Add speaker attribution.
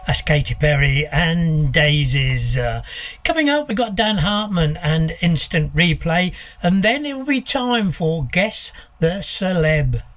Speaker 1: That's Katy Perry and Daisies. Coming up, we've got Dan Hartman and Instant Replay, and then it will be time for Guess the Celeb.